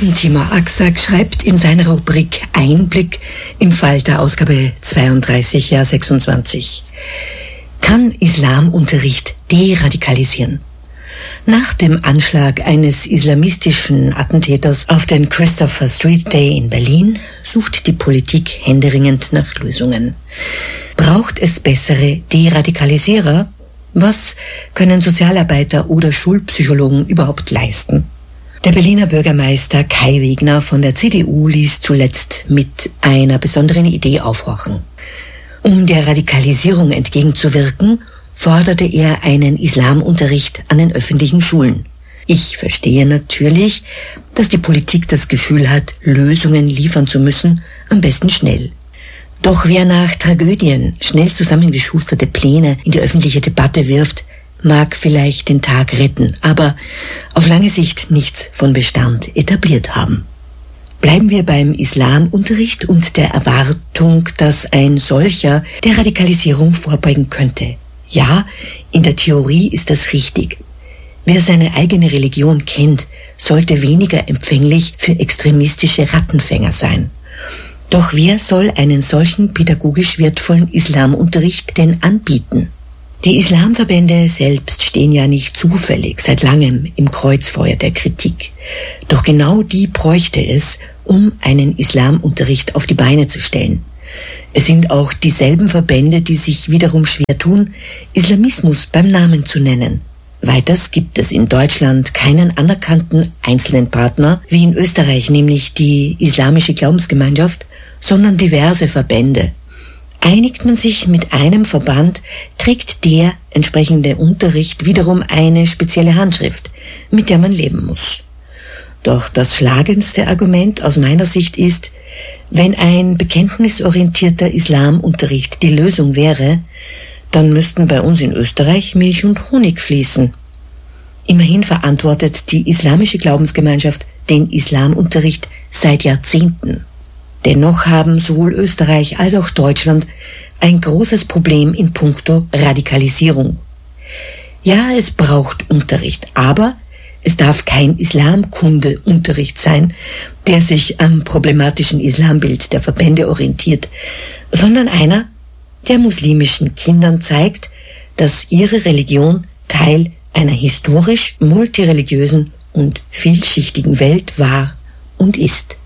Diesen Timur Aksak schreibt in seiner Rubrik Einblick im Falter Ausgabe 32, Jahr 26. Kann Islamunterricht deradikalisieren? Nach dem Anschlag eines islamistischen Attentäters auf den Christopher Street Day in Berlin sucht die Politik händeringend nach Lösungen. Braucht es bessere Deradikalisierer? Was können Sozialarbeiter oder Schulpsychologen überhaupt leisten? Der Berliner Bürgermeister Kai Wegner von der CDU ließ zuletzt mit einer besonderen Idee aufhorchen. Um der Radikalisierung entgegenzuwirken, forderte er einen Islamunterricht an den öffentlichen Schulen. Ich verstehe natürlich, dass die Politik das Gefühl hat, Lösungen liefern zu müssen, am besten schnell. Doch wer nach Tragödien schnell zusammengeschusterte Pläne in die öffentliche Debatte wirft, mag vielleicht den Tag retten, aber auf lange Sicht nichts von Bestand etabliert haben. Bleiben wir beim Islamunterricht und der Erwartung, dass ein solcher der Radikalisierung vorbeugen könnte. Ja, in der Theorie ist das richtig. Wer seine eigene Religion kennt, sollte weniger empfänglich für extremistische Rattenfänger sein. Doch wer soll einen solchen pädagogisch wertvollen Islamunterricht denn anbieten? Die Islamverbände selbst stehen ja nicht zufällig seit langem im Kreuzfeuer der Kritik. Doch genau die bräuchte es, um einen Islamunterricht auf die Beine zu stellen. Es sind auch dieselben Verbände, die sich wiederum schwer tun, Islamismus beim Namen zu nennen. Weiters gibt es in Deutschland keinen anerkannten einzelnen Partner, wie in Österreich, nämlich die Islamische Glaubensgemeinschaft, sondern diverse Verbände. Einigt man sich mit einem Verband, trägt der entsprechende Unterricht wiederum eine spezielle Handschrift, mit der man leben muss. Doch das schlagendste Argument aus meiner Sicht ist, wenn ein bekenntnisorientierter Islamunterricht die Lösung wäre, dann müssten bei uns in Österreich Milch und Honig fließen. Immerhin verantwortet die Islamische Glaubensgemeinschaft den Islamunterricht seit Jahrzehnten. Dennoch haben sowohl Österreich als auch Deutschland ein großes Problem in puncto Radikalisierung. Ja, es braucht Unterricht, aber es darf kein Islamkundeunterricht sein, der sich am problematischen Islambild der Verbände orientiert, sondern einer, der muslimischen Kindern zeigt, dass ihre Religion Teil einer historisch multireligiösen und vielschichtigen Welt war und ist.